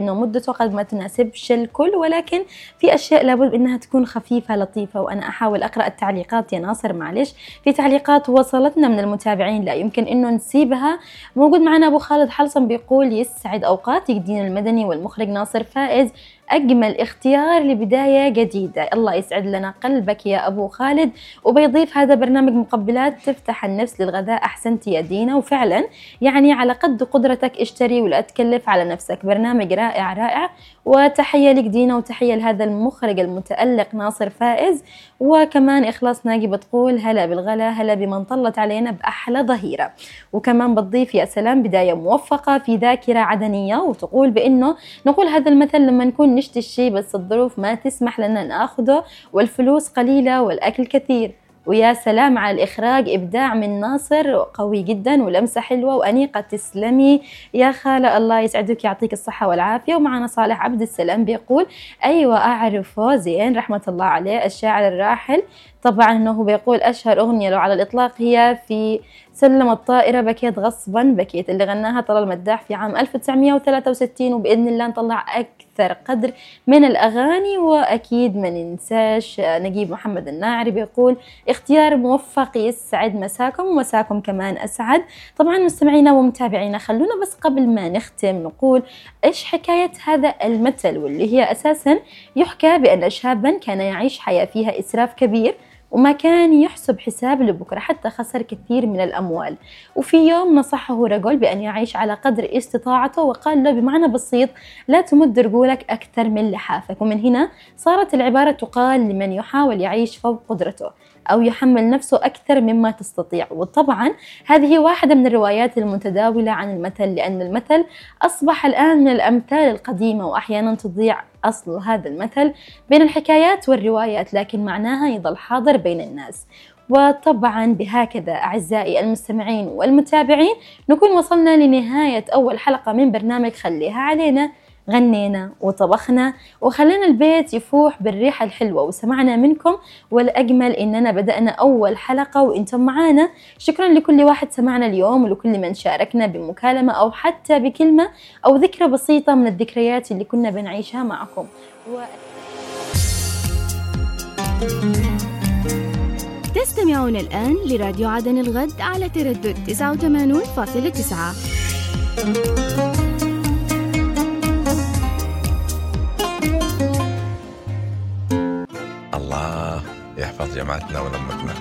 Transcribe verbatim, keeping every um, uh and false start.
إنه مدته قد ما تناسبش الكل، ولكن في أشياء لابد إنها تكون خفيفة لطيفة. وأنا أحاول أقرأ التعليقات يا ناصر، معلش في تعليقات وصلتنا من المتابعين لا يمكن إنه نسيبها. موجود معنا أبو خالد حلصم بيقول يسعد أوقاتك دين المدني والمخرج ناصر فائز، أجمل اختيار لبداية جديدة. الله يسعد لنا قلبك يا أبو خالد. وبيضيف هذا برنامج مقبلات تفتح النفس للغذاء، أحسنت يا دينا، وفعلا يعني على قد قدرتك اشتري ولا تكلف على نفسك. برنامج رائع رائع، وتحية لك دينا وتحية لهذا المخرج المتألق ناصر فائز. وكمان إخلاص ناجي بتقول هلا بالغلا، هلا بمن طلت علينا بأحلى ظهيرة. وكمان بتضيف يا سلام بداية موفقة في ذاكرة عدنية، وتقول بأنه نقول هذا المثل لما نكون نشتي الشيء بس الظروف ما تسمح لنا ناخده، والفلوس قليلة والأكل كثير. ويا سلام على الإخراج، إبداع من ناصر قوي جدا ولمسة حلوة وأنيقة. تسلمي يا خالة، الله يسعدك يعطيك الصحة والعافية. ومعنا صالح عبد السلام بيقول أيوة أعرفه زين رحمة الله عليه، الشاعر الراحل. طبعا أنه بيقول أشهر أغنية له على الإطلاق هي في سلم الطائرة بكيت غصبا بكيت، اللي غناها طلال مداح في عام ألف وتسعمائة وثلاثة وستين. وبإذن الله نطلع أكثر قدر من الأغاني. وأكيد ما ننساش نجيب محمد الناعري بيقول اختيار موفق، يسعد مساكم ومساكم كمان أسعد. طبعا مستمعينا ومتابعينا، خلونا بس قبل ما نختم نقول إيش حكاية هذا المثل، واللي هي أساسا يحكى بأن شابا كان يعيش حياة فيها إسراف كبير وما كان يحسب حساب لبكرة، حتى خسر كثير من الأموال. وفي يوم نصحه رجل بأن يعيش على قدر استطاعته، وقال له بمعنى بسيط لا تمد رجولك أكثر من لحافك. ومن هنا صارت العبارة تقال لمن يحاول يعيش فوق قدرته أو يحمل نفسه أكثر مما تستطيع. وطبعا هذه واحدة من الروايات المتداولة عن المثل، لأن المثل أصبح الآن من الأمثال القديمة، وأحيانا تضيع أصل هذا المثل بين الحكايات والروايات، لكن معناها يظل حاضر بين الناس. وطبعا بهكذا أعزائي المستمعين والمتابعين نكون وصلنا لنهاية أول حلقة من برنامج خليها علينا. غنينا وطبخنا وخلينا البيت يفوح بالريحة الحلوة وسمعنا منكم، والأجمل إننا بدأنا أول حلقة وإنتم معانا. شكرا لكل واحد سمعنا اليوم، ولكل من شاركنا بمكالمة أو حتى بكلمة أو ذكرى بسيطة من الذكريات اللي كنا بنعيشها معكم. و... تستمعون الآن لراديو عدن الغد على تردد تسعة وثمانين فاصلة تسعة. الله يحفظ جماعتنا ولمتنا.